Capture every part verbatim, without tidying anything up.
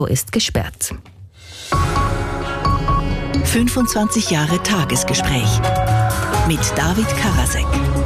ist gesperrt. fünfundzwanzig Jahre Tagesgespräch mit David Karasek.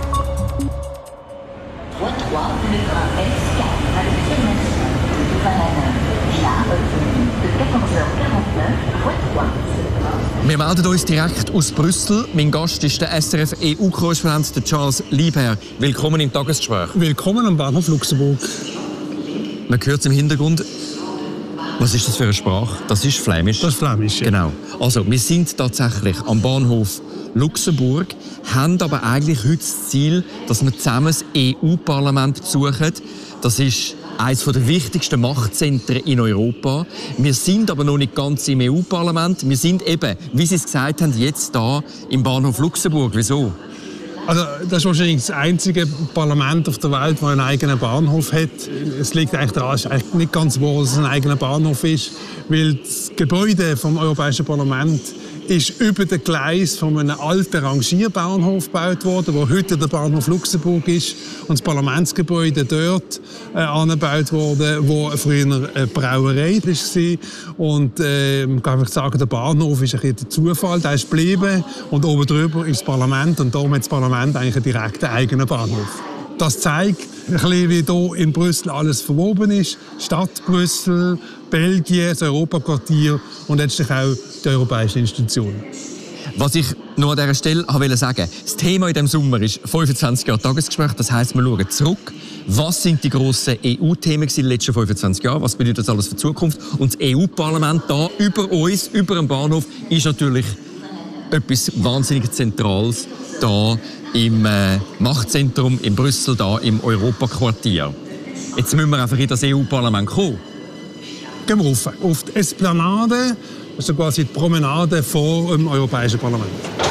Wir melden uns direkt aus Brüssel. Mein Gast ist der S R F-E U-Korrespondent Charles Liebherr. Willkommen im Tagesgespräch. Willkommen am Bahnhof Luxemburg. Man hört es im Hintergrund. Was ist das für eine Sprache? Das ist Flämisch. Das ist Flämisch, ja. Genau. Also, wir sind tatsächlich am Bahnhof Luxemburg, haben aber eigentlich heute das Ziel, dass wir zusammen das E U-Parlament besuchen. Das ist eines der wichtigsten Machtzentren in Europa. Wir sind aber noch nicht ganz im E U-Parlament. Wir sind eben, wie Sie es gesagt haben, jetzt da im Bahnhof Luxemburg. Wieso? Also, das ist wahrscheinlich das einzige Parlament auf der Welt, das einen eigenen Bahnhof hat. Es liegt eigentlich daran, es ist eigentlich nicht ganz wahr, dass es ein eigener Bahnhof ist, weil das Gebäude vom Europäischen Parlament ist über den Gleis von einem alten Rangierbahnhof gebaut worden, wo heute der Bahnhof Luxemburg ist, und das Parlamentsgebäude dort äh, angebaut worden, wo früher eine Brauerei war. Und äh, man kann einfach sagen, der Bahnhof ist ein bisschen der Zufall, der ist geblieben, und oben drüber ist das Parlament, und darum hat das Parlament eigentlich einen direkten eigenen Bahnhof. Das zeigt ein bisschen, wie hier in Brüssel alles verwoben ist. Stadt Brüssel, Belgien, das Europaquartier und letztlich auch die europäischen Institutionen. Was ich noch an dieser Stelle wollte sagen, das Thema in diesem Sommer ist fünfundzwanzig Jahre Tagesgespräch. Das heisst, wir schauen zurück. Was sind die grossen E U-Themen in den letzten fünfundzwanzig Jahren? Was bedeutet das alles für die Zukunft? Und das E U-Parlament da über uns, über dem Bahnhof, ist natürlich etwas wahnsinnig Zentrales da im äh, Machtzentrum in Brüssel, da im Europaquartier. Jetzt müssen wir einfach in das E U-Parlament kommen. Gehen wir rauf, auf die Esplanade, also quasi die Promenade vor dem Europäischen Parlament.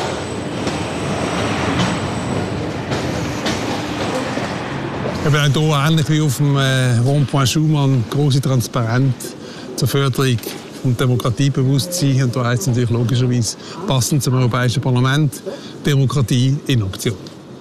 Wir haben hier ähnlich wie auf dem äh, Rond-Point Schumann große Transparente zur Förderung vom Demokratiebewusstsein. Und da heisst es natürlich logischerweise passend zum Europäischen Parlament Demokratie in Aktion.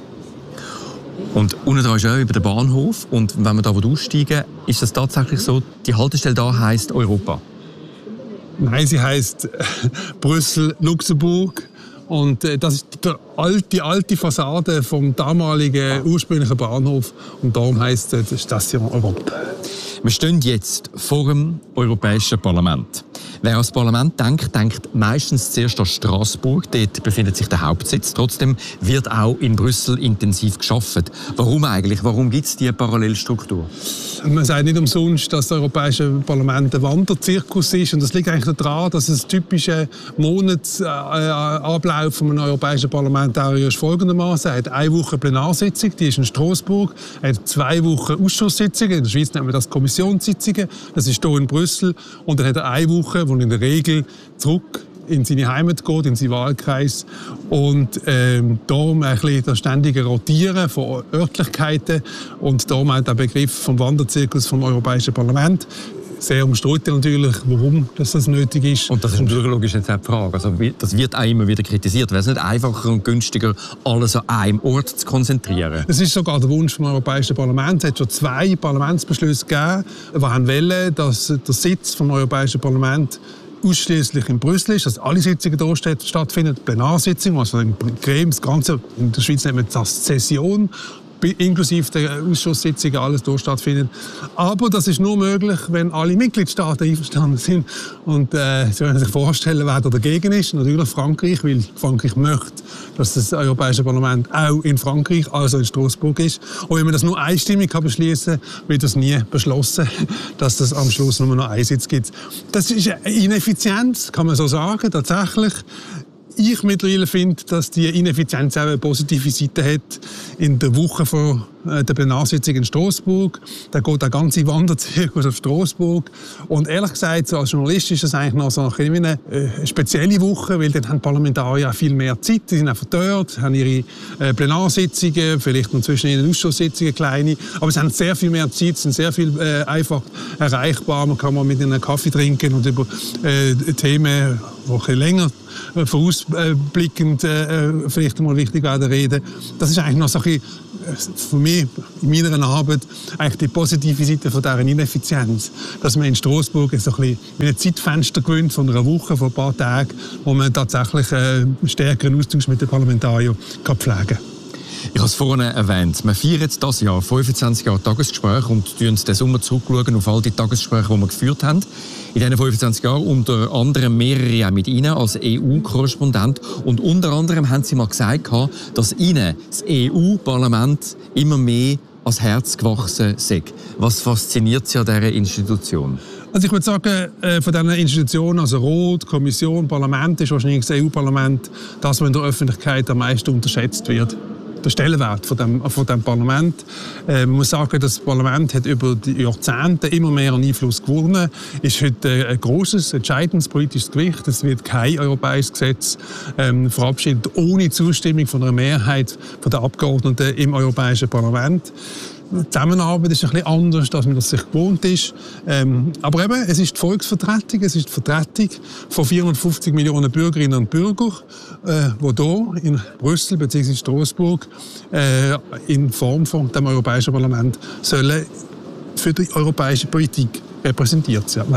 Und unten dran ist auch über den Bahnhof. Und wenn wir da aussteigen, ist das tatsächlich so, die Haltestelle da heisst Europa? Nein, sie heisst Brüssel-Luxemburg. Und äh, das ist die alte, die alte Fassade vom damaligen ursprünglichen Bahnhof. Und darum heisst es Station Europe. Wir stehen jetzt vor dem Europäischen Parlament. Wer an das Parlament denkt, denkt meistens zuerst an Straßburg. Dort befindet sich der Hauptsitz. Trotzdem wird auch in Brüssel intensiv gearbeitet. Warum eigentlich? Warum gibt es diese Parallelstruktur? Man sagt nicht umsonst, dass das Europäische Parlament ein Wanderzirkus ist. Und das liegt eigentlich daran, dass es typische Monatsablauf von einem Europäischen Parlamentarier ist folgendermaßen. Er hat eine Woche Plenarsitzung, die ist in Straßburg. Er hat zwei Wochen Ausschusssitzungen. In der Schweiz nennen wir das Kommissionssitzungen. Das ist hier in Brüssel. Und dann hat er eine Woche, wo in der Regel zurück in seine Heimat geht, in seinen Wahlkreis. Und ähm, darum ein bisschen das ständige Rotieren von Örtlichkeiten und darum auch der Begriff vom Wanderzirkus vom Europäischen Parlament. Sehr umstritten natürlich, warum das nötig ist. Und das ist logisch jetzt auch die Frage. Also, das wird auch immer wieder kritisiert. Wäre es nicht einfacher und günstiger, alles an einem Ort zu konzentrieren? Es ist sogar der Wunsch vom Europäischen Parlament. Es hat schon zwei Parlamentsbeschlüsse gegeben, die wollen, dass der Sitz vom Europäischen Parlament ausschließlich in Brüssel ist, dass alle Sitzungen hier stattfinden, Plenarsitzungen, also im Gremium, das Ganze, in der Schweiz nennt man das Session, inklusive der Ausschusssitzungen, alles hier stattfindet. Aber das ist nur möglich, wenn alle Mitgliedstaaten einverstanden sind. Und äh, Sie können sich vorstellen, wer da dagegen ist. Natürlich Frankreich, weil Frankreich möchte, dass das Europäische Parlament auch in Frankreich, also in Straßburg ist. Und wenn man das nur einstimmig kann beschließen, wird das nie beschlossen, dass es am Schluss nur noch einen Sitz gibt. Das ist eine Ineffizienz, kann man so sagen, tatsächlich. Ich mittlerweile finde, dass die Ineffizienz auch eine positive Seite hat. In der Woche vor der Plenarsitzung in Straßburg, da geht der ganze Wanderzirkus auf Straßburg. Und ehrlich gesagt, so als Journalist ist das eigentlich noch so eine äh, spezielle Woche, weil dann haben die Parlamentarier auch viel mehr Zeit. Die sind einfach dort, haben ihre äh, Plenarsitzungen, vielleicht noch zwischen ihnen Ausschusssitzungen, kleine. Aber sie haben sehr viel mehr Zeit, sind sehr viel äh, einfach erreichbar. Man kann mal mit ihnen einen Kaffee trinken und über äh, Themen, die ein bisschen länger vorausblickend äh, vielleicht mal wichtig werden reden. Das ist eigentlich noch so ein bisschen für mich, in meiner Arbeit, eigentlich die positive Seite von dieser Ineffizienz. Dass man in Straßburg so ein bisschen ein Zeitfenster gewinnt von einer Woche, von ein paar Tagen, wo man tatsächlich einen stärkeren Austausch mit den Parlamentariern kann pflegen kann. Ich habe es vorhin erwähnt, wir feiern dieses Jahr fünfundzwanzig Jahre Tagesgespräch und schauen den Sommer zurückschauen auf all die Tagesgespräche, die wir geführt haben. In diesen fünfundzwanzig Jahren unter anderem mehrere auch mit Ihnen als E U-Korrespondent. Und unter anderem haben Sie mal gesagt, dass Ihnen das E U-Parlament immer mehr ans Herz gewachsen sei. Was fasziniert Sie an dieser Institution? Also ich würde sagen, von diesen Institutionen, also Rat, Kommission, Parlament, ist wahrscheinlich das E U-Parlament das, was in der Öffentlichkeit am meisten unterschätzt wird. Der Stellenwert von dem, von dem Parlament. Äh, man muss sagen, das Parlament hat über die Jahrzehnte immer mehr an Einfluss gewonnen. Ist heute ein großes, entscheidendes politisches Gewicht. Es wird kein europäisches Gesetz ähm, verabschiedet ohne Zustimmung von einer Mehrheit der Abgeordneten im Europäischen Parlament. Die Zusammenarbeit ist ein bisschen anders, als man das sich gewohnt ist. Ähm, aber eben, es ist die Volksvertretung, es ist die Vertretung von vierhundertfünfzig Millionen Bürgerinnen und Bürgern, äh, die hier in Brüssel bzw. Straßburg äh, in Form von dem Europäischen Parlament sollen für die europäische Politik repräsentiert werden.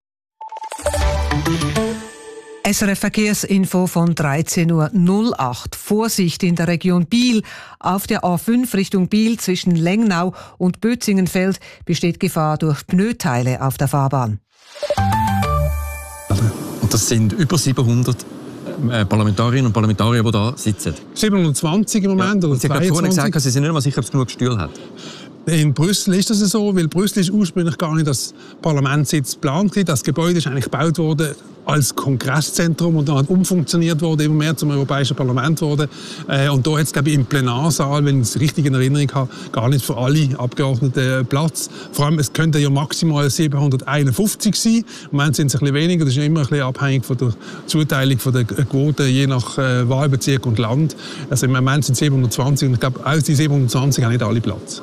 S R F-Verkehrsinfo von dreizehn Uhr null acht. Vorsicht in der Region Biel. Auf der A fünf Richtung Biel zwischen Lengnau und Bötzingenfeld besteht Gefahr durch Pneuteile auf der Fahrbahn. Und das sind über siebenhundert Parlamentarierinnen und Parlamentarier, die da sitzen. siebenhundertzwanzig im Moment, ja. oder und Sie haben vorhin gesagt, Sie sind nicht mehr sicher, ob es genug Stühle hat. In Brüssel ist das so, weil Brüssel ist ursprünglich gar nicht als Parlamentssitz geplant. Das Gebäude ist eigentlich gebaut worden als Kongresszentrum und dann umfunktioniert worden, immer mehr zum Europäischen Parlament worden. Und da hat es, glaube ich, im Plenarsaal, wenn ich es richtig in Erinnerung habe, gar nicht für alle Abgeordneten Platz. Vor allem, es könnten ja maximal siebenhunderteinundfünfzig sein. Im Moment sind es ein bisschen weniger. Das ist immer ein bisschen abhängig von der Zuteilung von der Quote, je nach äh, Wahlbezirk und Land. Also im Moment sind es siebenhundertzwanzig und ich glaube, aus die siebenhundertzwanzig haben nicht alle Platz.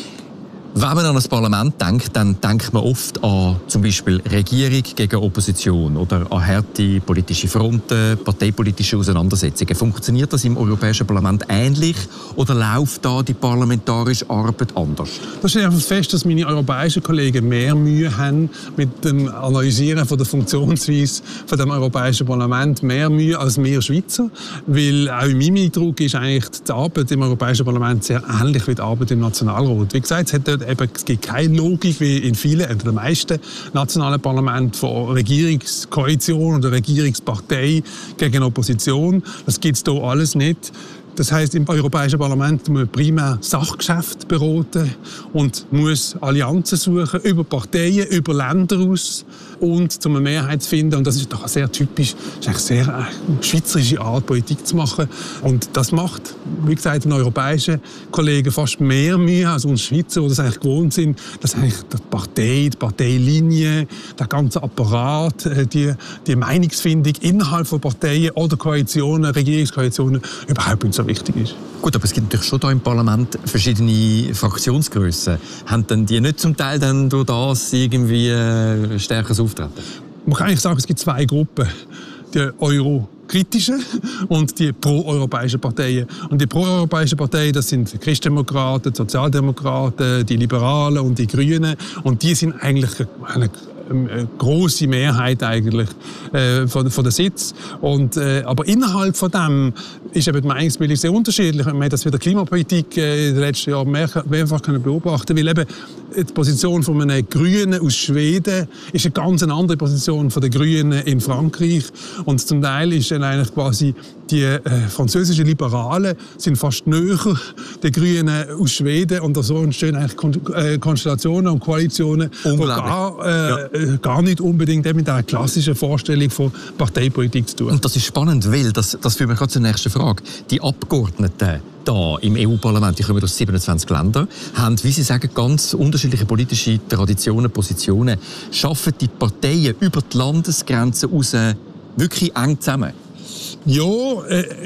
Wenn man an das Parlament denkt, dann denkt man oft an zum Beispiel Regierung gegen Opposition oder an harte politische Fronten, parteipolitische Auseinandersetzungen. Funktioniert das im Europäischen Parlament ähnlich oder läuft da die parlamentarische Arbeit anders? Das steht einfach fest, dass meine europäischen Kollegen mehr Mühe haben mit dem Analysieren von der Funktionsweise von dem Europäischen Parlament, mehr Mühe als wir Schweizer, weil auch in meinem Eindruck ist eigentlich die Arbeit im Europäischen Parlament sehr ähnlich wie die Arbeit im Nationalrat. Wie gesagt, es hat dort eben, es gibt keine Logik wie in vielen, in den meisten nationalen Parlamenten von Regierungskoalition oder Regierungspartei gegen Opposition. Das gibt es hier alles nicht. Das heisst, im Europäischen Parlament muss man primär Sachgeschäfte beraten und muss Allianzen suchen über Parteien, über Länder aus und um eine Mehrheit zu finden. Und das ist doch sehr typisch, das ist eine sehr eine schweizerische Art, Politik zu machen. Und das macht, wie gesagt, den europäischen Kollegen fast mehr Mühe als uns Schweizer, die das eigentlich gewohnt sind, dass eigentlich die Partei, die Parteilinie, der ganze Apparat, die, die Meinungsfindung innerhalb von Parteien oder Koalitionen, Regierungskoalitionen überhaupt nicht so wichtig ist. Gut, aber es gibt natürlich schon da im Parlament verschiedene Fraktionsgrössen. Haben denn die nicht zum Teil dann durch das irgendwie äh, stärkeres Auftreten? Man kann eigentlich sagen, es gibt zwei Gruppen. Die Euro-kritischen und die pro-europäischen Parteien. Und die pro-europäischen Parteien, das sind die Christdemokraten, die Sozialdemokraten, die Liberalen und die Grünen. Und die sind eigentlich eine eine grosse Mehrheit eigentlich äh, von, von der Sitz. Und, äh, aber innerhalb von dem ist eben die Meinungsbildung sehr unterschiedlich. Man hat das für die Klimapolitik äh, in den letzten Jahren mehr, mehrfach können beobachten, weil eben die Position von einem Grünen aus Schweden ist eine ganz andere Position von den Grünen in Frankreich. Und zum Teil ist dann eigentlich quasi die äh, französischen Liberalen sind fast näher den Grünen aus Schweden und so entstehen eigentlich Kon äh, Konstellationen und Koalitionen, die gar, äh, ja. gar nicht unbedingt mit einer klassischen Vorstellung von Parteipolitik zu tun. Und das ist spannend, weil das, das führt mich gerade zur nächsten Frage. Die Abgeordneten da im E U-Parlament, die kommen aus siebenundzwanzig Ländern, haben, wie Sie sagen, ganz unterschiedliche politische Traditionen, Positionen. Schaffen die Parteien über die Landesgrenzen raus wirklich eng zusammen? Ja, äh,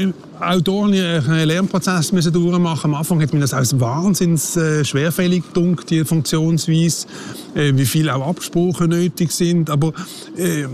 auch hier einen Lernprozess müssen durchmachen. Am Anfang hat mir das als wahnsinnig äh, schwerfällig gedunkt, die Funktionsweise, äh, wie viele auch Absprachen nötig sind. Aber äh,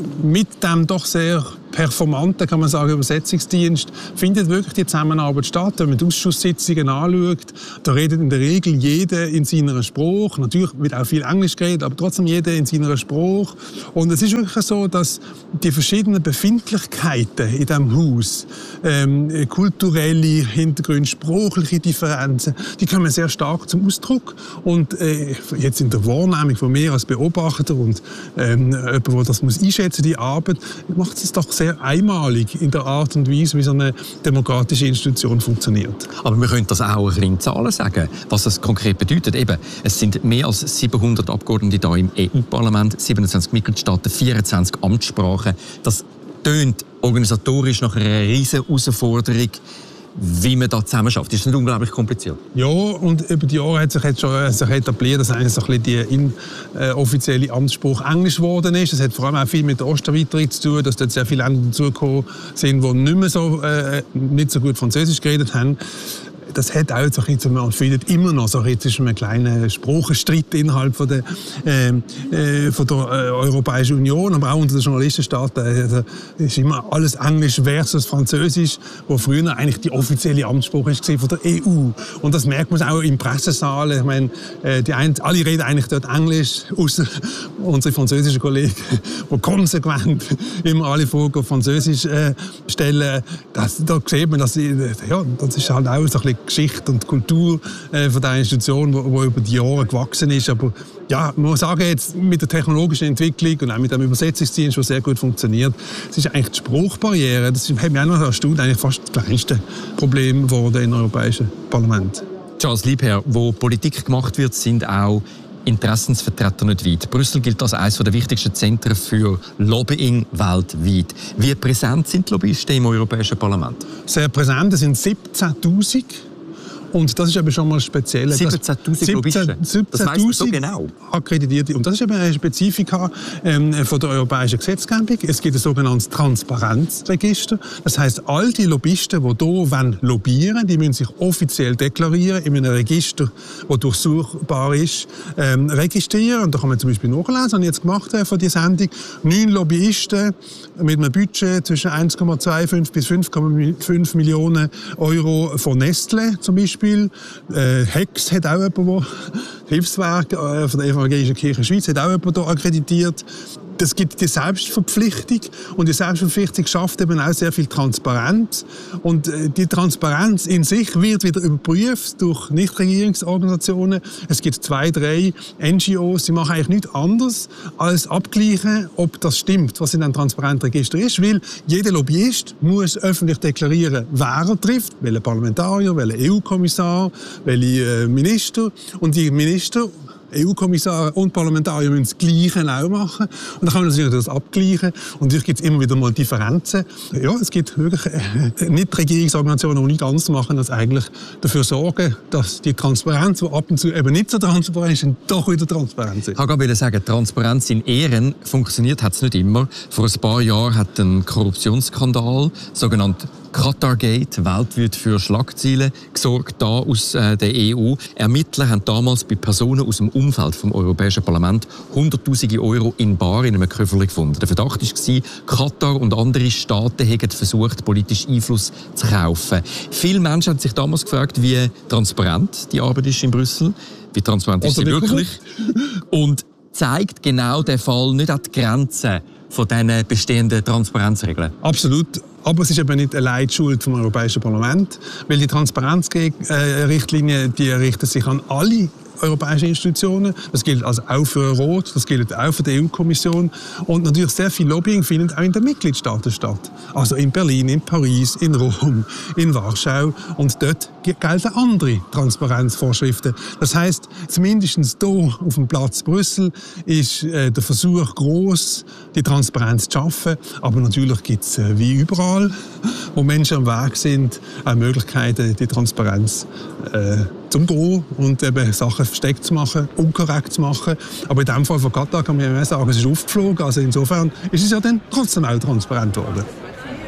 mit dem doch sehr performanten, kann man sagen, Übersetzungsdienst findet wirklich die Zusammenarbeit statt. Wenn man die Ausschusssitzungen anschaut, da redet in der Regel jeder in seiner Sprache. Natürlich wird auch viel Englisch geredet, aber trotzdem jeder in seiner Sprache. Und es ist wirklich so, dass die verschiedenen Befindlichkeiten in diesem Haus, ähm, kulturelle Hintergründe, sprachliche Differenzen, die kommen sehr stark zum Ausdruck. Und äh, jetzt in der Wahrnehmung von mir als Beobachter und ähm, jemand, der das muss einschätzen, die Arbeit, macht es doch sehr einmalig in der Art und Weise, wie so eine demokratische Institution funktioniert. Aber wir können das auch ein bisschen in Zahlen sagen, was das konkret bedeutet. Eben, es sind mehr als siebenhundert Abgeordnete hier im E U-Parlament, siebenundzwanzig Mitgliedstaaten, vierundzwanzig Amtssprachen. Das tönt organisatorisch nach einer riesen Herausforderung, wie man da zusammen schafft. Das ist nicht unglaublich kompliziert. Ja, und über die Jahre hat sich jetzt schon sich etabliert, dass eigentlich so ein bisschen die in, äh, offizielle Amtssprache Englisch geworden ist. Das hat vor allem auch viel mit der Osterweiterung zu tun, dass dort sehr viele Länder dazugekommen sind, die nicht mehr so, äh, nicht so gut Französisch geredet haben. Das hat auch so ein bisschen, man findet immer noch so ein bisschen einen kleinen Sprachenstreit innerhalb von der, äh, äh, von der äh, Europäischen Union, aber auch unter den Journalistenstaaten. Also, ist immer alles Englisch versus Französisch, wo früher eigentlich die offizielle Amtssprache war von der E U. Und das merkt man auch im Pressesaal. Ich meine, äh, die ein, alle reden eigentlich dort Englisch, außer unsere französischen Kollegen, die konsequent immer alle Fragen auf Französisch äh, stellen. Das, da sieht man, dass sie, ja, das ist halt auch so ein bisschen Geschichte und Kultur äh, von dieser Institution, die über die Jahre gewachsen ist. Aber ja, man muss sagen, jetzt mit der technologischen Entwicklung und auch mit dem Übersetzungsdienst, der sehr gut funktioniert, es ist eigentlich die Sprachbarriere, das hat mich auch noch erstaunt, eigentlich fast das kleinste Problem geworden im Europäischen Parlament. Charles Liebherr, wo Politik gemacht wird, sind auch Interessensvertreter nicht weit. Brüssel gilt als eines der wichtigsten Zentren für Lobbying weltweit. Wie präsent sind die Lobbyisten im Europäischen Parlament? Sehr präsent, es sind siebzehntausend. Und das ist eben schon mal speziell. siebzehntausend Lobbyisten? Das weißt du so genau? Akkreditierte. Und das ist eben eine Spezifika ähm, von der europäischen Gesetzgebung. Es gibt ein sogenanntes Transparenzregister. Das heisst, all die Lobbyisten, die hier lobbyieren wollen, die müssen sich offiziell deklarieren in einem Register, das durchsuchbar ist, ähm, registrieren. Und da kann man zum Beispiel nachlesen, das habe ich jetzt gemacht äh, von dieser Sendung, neun Lobbyisten mit einem Budget zwischen eins Komma fünfundzwanzig bis fünf Komma fünf Millionen Euro von Nestle zum Beispiel. Äh, Hex hat auch jemanden, der Hilfswerk äh, von der Evangelischen Kirche Schweiz hat auch jemanden hier akkreditiert. Das gibt die Selbstverpflichtung und die Selbstverpflichtung schafft eben auch sehr viel Transparenz und die Transparenz in sich wird wieder überprüft durch Nichtregierungsorganisationen. Es gibt zwei, drei N G Os, die machen eigentlich nichts anderes als abgleichen, ob das stimmt, was in einem Transparenzregister ist, weil jeder Lobbyist muss öffentlich deklarieren, wer er trifft, welcher Parlamentarier, welcher E U-Kommissar, welche Minister und die Minister E U-Kommissare und Parlamentarier müssen das Gleiche auch machen. Und dann kann man natürlich das abgleichen. Und natürlich gibt es immer wieder mal Differenzen. Ja, es gibt wirklich äh, Nicht-Regierungsorganisationen, die nichts anderes machen, als eigentlich dafür sorgen, dass die Transparenz, die ab und zu eben nicht so transparent ist, doch wieder transparent ist. Ich kann gerade sagen, Transparenz in Ehren funktioniert hat es nicht immer. Vor ein paar Jahren hat ein Korruptionsskandal, sogenannt Qatargate, weltweit für Schlagzeilen gesorgt, da aus äh, der E U. Ermittler haben damals bei Personen aus dem Umfeld vom Europäischen Parlament hunderttausende Euro in bar in einem Köfferli gefunden. Der Verdacht war, Katar und andere Staaten hätten versucht, politischen Einfluss zu kaufen. Viele Menschen haben sich damals gefragt, wie transparent die Arbeit ist in Brüssel, wie transparent ist sie wirklich und zeigt genau der Fall nicht an die Grenzen von diesen bestehenden Transparenzregeln? Absolut. Aber es ist eben nicht allein die Schuld vom Europäischen Parlament, weil die Transparenzrichtlinie, die richtet sich an alle europäischen Institutionen. Das gilt also auch für Rot, das gilt auch für die E U-Kommission. Und natürlich sehr viel Lobbying findet auch in den Mitgliedstaaten statt. Also in Berlin, in Paris, in Rom, in Warschau. Und dort gelten andere Transparenzvorschriften. Das heisst, zumindest hier auf dem Platz Brüssel ist äh, der Versuch groß, die Transparenz zu schaffen. Aber natürlich gibt es äh, wie überall, wo Menschen am Weg sind, auch Möglichkeiten, die Transparenz äh, zu umgehen und eben Sachen versteckt zu machen, unkorrekt zu machen. Aber in dem Fall von Katar kann man ja sagen, es ist aufgeflogen. Also insofern ist es ja dann trotzdem auch transparent geworden.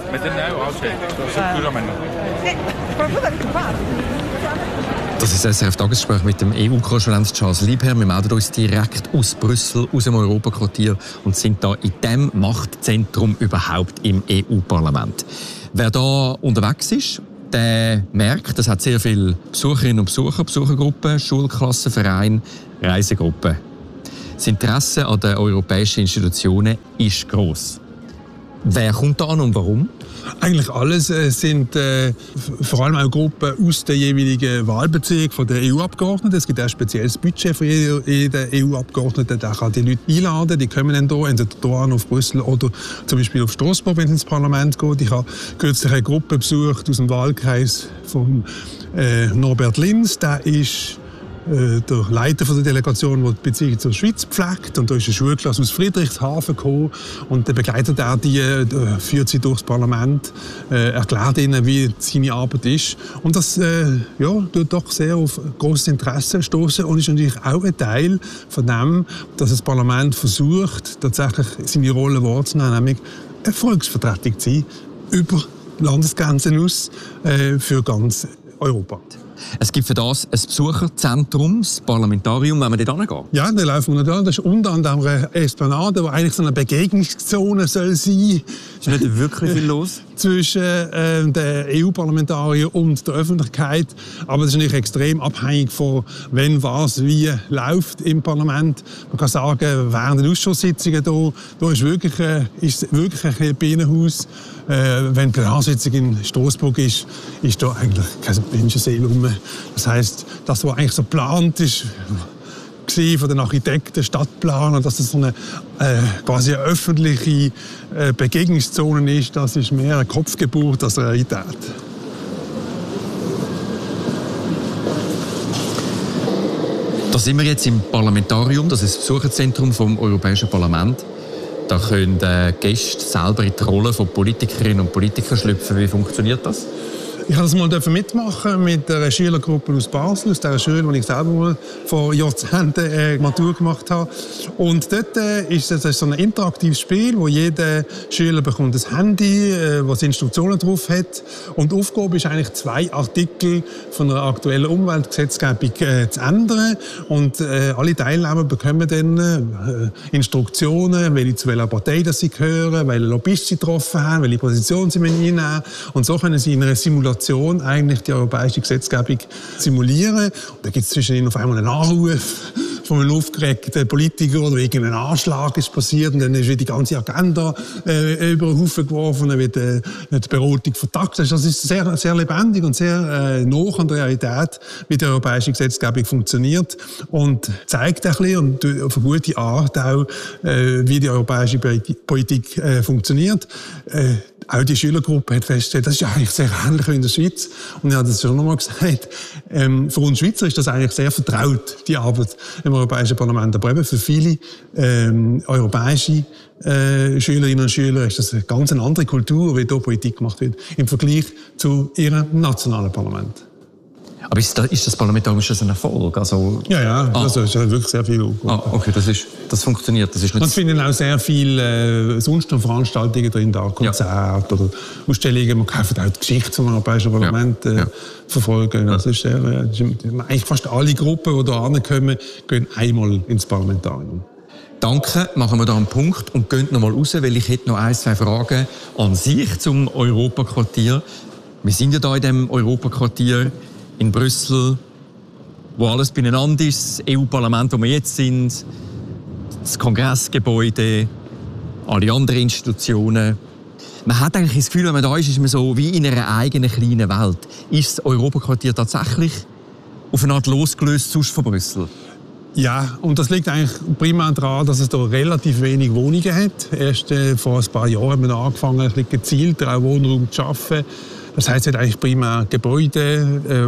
Das ist das S R F-Tagesgespräch mit dem E U-Korrespondent Charles Liebherr. Wir melden uns direkt aus Brüssel, aus dem Europaquartier und sind da in dem Machtzentrum überhaupt im E U-Parlament. Wer da unterwegs ist, der merkt, es hat sehr viele Besucherinnen und Besucher, Besuchergruppen, Schulklassen, Vereine, Reisegruppen. Das Interesse an den europäischen Institutionen ist gross. Wer kommt da an und warum? Eigentlich alles äh, sind äh, vor allem auch Gruppen aus den jeweiligen Wahlbezirken der E U-Abgeordneten. Es gibt ein spezielles Budget für jeden E U-Abgeordneten. Der kann die Leute einladen, die kommen dann hier, entweder hier an auf Brüssel oder zum Beispiel auf Straßburg, wenn es ins Parlament geht. Ich habe kürzlich eine Gruppe besucht aus dem Wahlkreis von äh, Norbert Linz. Der ist der Leiter der Delegation, der die Beziehung zur Schweiz pflegt. Und da ist eine Schulklasse aus Friedrichshafen gekommen. Und dann begleitet er die, führt sie durchs Parlament, äh, erklärt ihnen, wie seine Arbeit ist. Und das äh, ja, tut doch sehr auf grosses Interesse stoßen und ist natürlich auch ein Teil von dem, dass das Parlament versucht, tatsächlich seine Rolle wahrzunehmen, nämlich eine Volksvertretung zu sein, über Landesgrenzen aus, äh, für ganz Europa. Es gibt für das ein Besucherzentrum, das Parlamentarium, wenn man dort hingeht. Ja, da laufen wir da. Das ist unter anderem eine Esplanade, die eigentlich so eine Begegnungszone soll sein. Ist nicht wirklich viel los? Zwischen äh, den E U-Parlamentariern und der Öffentlichkeit. Aber das ist nicht extrem abhängig von, wenn was wie läuft im Parlament. Man kann sagen, während den Ausschusssitzungen hier, da ist wirklich, äh, ist wirklich ein Bienenhaus. Äh, wenn die Plenarsitzung in Straßburg ist, ist da eigentlich keine Menschenseele rum. Das heisst, das, was eigentlich so geplant ist, von den Architekten, Stadtplanern, dass das so eine äh, quasi eine öffentliche äh, Begegnungszone ist, das ist mehr eine Kopfgeburt als eine Realität. Da sind wir jetzt im Parlamentarium, das ist das Besucherzentrum vom Europäischen Parlament. Da können äh, Gäste selber in die Rolle von Politikerinnen und Politikern schlüpfen. Wie funktioniert das? Ich durfte das mal mitmachen mit einer Schülergruppe aus Basel, aus der Schule, die ich selber mal vor Jahrzehnten äh, Matur gemacht habe. Und dort äh, ist es so ein interaktives Spiel, wo jeder Schüler bekommt ein Handy, äh, das Instruktionen drauf hat. Und die Aufgabe ist eigentlich, zwei Artikel von einer aktuellen Umweltgesetzgebung äh, zu ändern. Und äh, alle Teilnehmer bekommen dann äh, Instruktionen, welche zu welcher Partei das sie gehören, welche Lobbyisten sie getroffen haben, welche Position sie einnehmen müssen. Und so können sie in einer Simulation eigentlich die europäische Gesetzgebung simulieren. Und da gibt es zwischen ihnen auf einmal einen Anruf von einem aufgeregten Politiker oder irgendein Anschlag ist passiert und dann wird die ganze Agenda äh, über den Haufen geworfen, dann wird äh, die Beratung vertagt. Das ist sehr, sehr lebendig und sehr äh, nah an der Realität, wie die europäische Gesetzgebung funktioniert und zeigt ein bisschen und auf eine gute Art auch, äh, wie die europäische Politik äh, funktioniert. Äh, Auch die Schülergruppe hat festgestellt, das ist ja eigentlich sehr ähnlich wie in der Schweiz. Und ich habe das schon einmal gesagt, ähm, für uns Schweizer ist das eigentlich sehr vertraut, die Arbeit im Europäischen Parlament. Aber eben für viele ähm, europäische äh, Schülerinnen und Schüler ist das eine ganz andere Kultur, wie hier Politik gemacht wird, im Vergleich zu ihrem nationalen Parlament. Aber ist das, ist das Parlamentarium ein Erfolg? Also, ja, ja, ah. also, es ist wirklich sehr viel. Ah, okay, das, ist, das funktioniert. Das ist nicht und es finden auch sehr viele äh, sonst noch Veranstaltungen drin, da Konzerte ja. oder Ausstellungen. Man kann auch die Geschichte vom Europäischen Parlament äh, ja. verfolgen. Das ist sehr, äh, das ist, eigentlich fast alle Gruppen, die hier ankommen, gehen einmal ins Parlamentarium. Danke, machen wir da einen Punkt und gehen noch mal raus, weil ich hätte noch ein, zwei Fragen an sich zum Europaquartier. Wir sind ja da in dem Europaquartier in Brüssel, wo alles beieinander ist, das E U-Parlament, wo wir jetzt sind, das Kongressgebäude, alle anderen Institutionen. Man hat eigentlich das Gefühl, wenn man da ist, ist man so wie in einer eigenen kleinen Welt. Ist das Europaquartier tatsächlich auf eine Art losgelöst sonst von Brüssel? Ja, und das liegt eigentlich primär daran, dass es da relativ wenig Wohnungen hat. Erst äh, vor ein paar Jahren haben wir angefangen, ein bisschen gezielter auch Wohnraum zu schaffen. Das heisst, es hat eigentlich primär Gebäude, äh,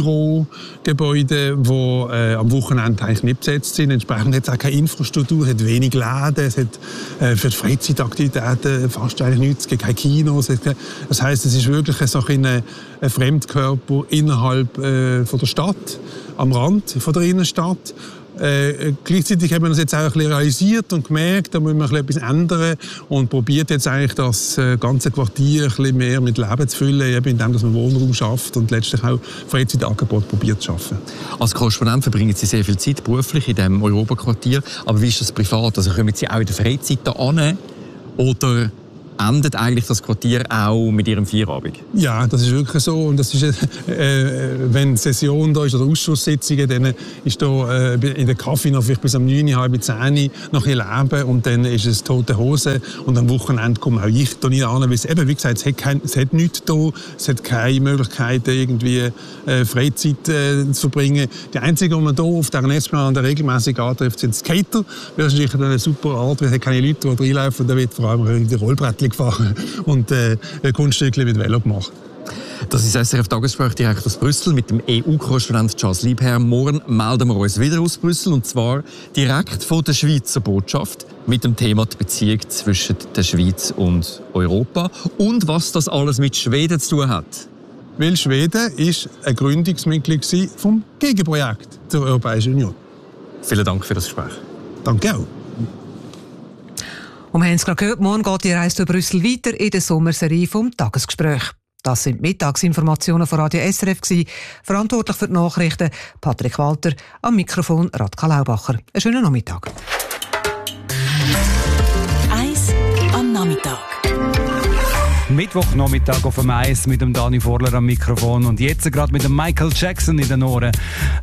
Bürogebäude, die äh, am Wochenende eigentlich nicht besetzt sind. Entsprechend hat es auch keine Infrastruktur, es hat wenig Läden, es hat äh, für die Freizeitaktivitäten fast eigentlich nichts, es gibt keine Kinos. Es gibt, das heisst, es ist wirklich so ein, ein Fremdkörper innerhalb äh, von der Stadt, am Rand von der Innenstadt. Äh, gleichzeitig haben wir das jetzt auch ein bisschen realisiert und gemerkt, da müssen wir etwas ändern und probiert jetzt eigentlich das ganze Quartier ein bisschen mehr mit Leben zu füllen, eben indem dass man Wohnraum schafft und letztlich auch Freizeitangebot probiert zu schaffen. Als Korrespondent verbringen Sie sehr viel Zeit beruflich in diesem Europaquartier, aber wie ist das privat? Also kommen Sie auch in der Freizeit da an oder endet eigentlich das Quartier auch mit Ihrem Feierabend? Ja, das ist wirklich so. Und das ist, äh, wenn Session da ist oder Ausschusssitzungen, dann ist da äh, in der Kaffee noch vielleicht bis um neun, halb zehn noch ein Leben und dann ist es tote Hose. Und am Wochenende komme auch ich da nicht an, weil es eben, wie gesagt, es hat, kein, es hat nichts da, es hat keine Möglichkeit, irgendwie äh, Freizeit äh, zu verbringen. Die einzigen, die man hier auf dieser Esplanade regelmäßig antrifft, sind Skater. Das ist natürlich eine super Art, weil es hat keine Leute, die reinlaufen, da wird vor allem die Rollbrettchen gefahren und äh, ein Kunststückchen mit Velo gemacht. Das ist S R F Tagesgespräch direkt aus Brüssel mit dem E U-Korrespondent Charles Liebherr. Morgen melden wir uns wieder aus Brüssel und zwar direkt von der Schweizer Botschaft mit dem Thema die Beziehung zwischen der Schweiz und Europa und was das alles mit Schweden zu tun hat. Weil Schweden ist ein Gründungsmitglied vom Gegenprojekt zur Europäischen Union. Vielen Dank für das Gespräch. Danke auch. Und wir haben es gerade gehört, morgen geht die Reise durch Brüssel weiter in der Sommerserie vom Tagesgespräch. Das sind Mittagsinformationen von Radio S R F gewesen. Verantwortlich für die Nachrichten Patrick Walter, am Mikrofon Radka Laubacher. Einen schönen Nachmittag. Eis am Nachmittag. Mittwochnachmittag auf dem Eis mit dem Dani Vorler am Mikrofon und jetzt gerade mit dem Michael Jackson in den Ohren.